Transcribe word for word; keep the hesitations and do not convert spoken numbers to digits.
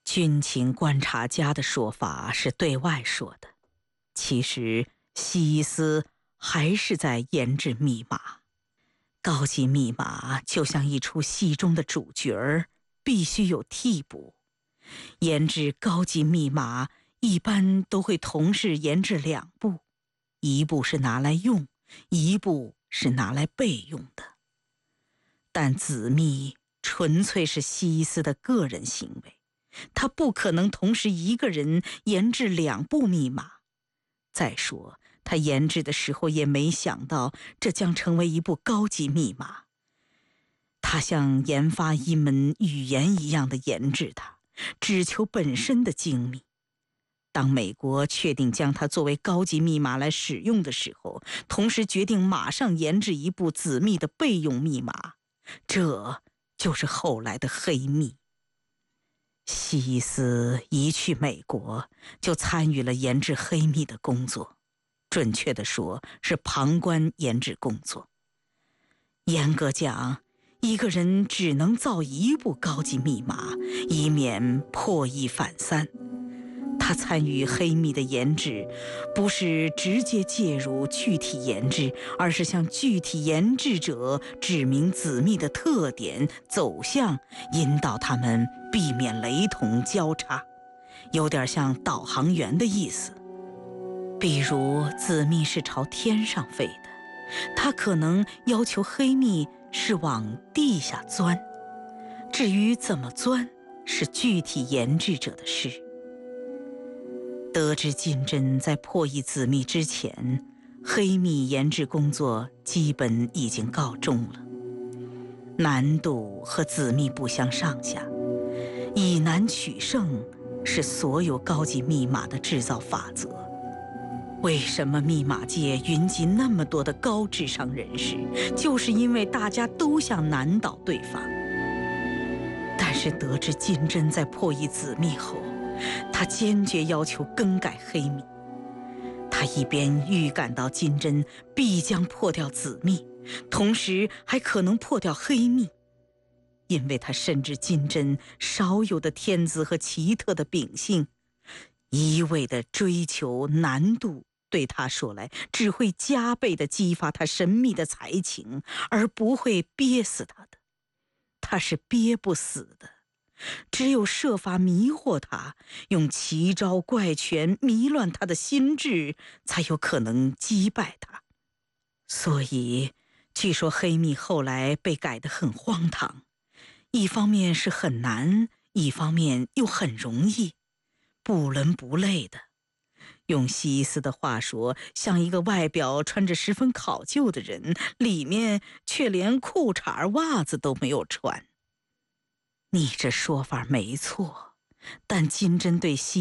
军情观察家的说法是对外说的，其实西伊斯还是在研制密码。高级密码就像一出戏中的主角儿，必须有替补。研制高级密码一般都会同时研制两部，一部是拿来用，一部是拿来备用的。但子密纯粹是西伊斯的个人行为，他不可能同时一个人研制两部密码。再说，他研制的时候也没想到这将成为一部高级密码。他像研发一门语言一样的研制它，只求本身的精密。当美国确定将它作为高级密码来使用的时候，同时决定马上研制一部子密的备用密码，这就是后来的黑密。西伊斯一去美国，就参与了研制黑密的工作，准确地说是旁观研制工作。严格讲，一个人只能造一部高级密码，以免破译反三。他参与黑密的研制，不是直接介入具体研制，而是向具体研制者指明子密的特点、走向，引导他们避免雷同交叉，有点像导航员的意思。比如子密是朝天上飞的，他可能要求黑密是往地下钻，至于怎么钻，是具体研制者的事。得知金针在破译子密之前，黑密研制工作基本已经告终了。难度和子密不相上下，以难取胜是所有高级密码的制造法则。为什么密码界云集那么多的高智商人士，就是因为大家都想难倒对方。但是得知金针在破译子密后，他坚决要求更改黑密。他一边预感到金针必将破掉子密，同时还可能破掉黑密，因为他深知金针少有的天资和奇特的秉性，一味的追求难度对他说来只会加倍地激发他神秘的才情，而不会憋死他的。他是憋不死的，只有设法迷惑他，用奇招怪拳迷乱他的心智，才有可能击败他。所以据说黑密后来被改得很荒唐，一方面是很难，一方面又很容易，不伦不类的。用西伊斯的话说，像一个外表穿着十分考究的人，里面却连裤衩袜子都没有穿。你这说法没错，但金针对西